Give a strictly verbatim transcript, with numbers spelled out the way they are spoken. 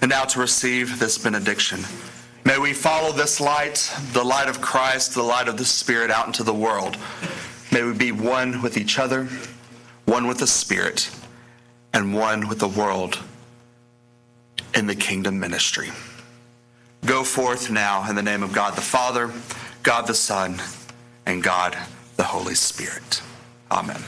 now to receive this benediction. May we follow this light, the light of Christ, the light of the Spirit out into the world. May we be one with each other, one with the Spirit, and one with the world in the kingdom ministry. Go forth now in the name of God the Father, God the Son, and God the Holy Spirit. Amen.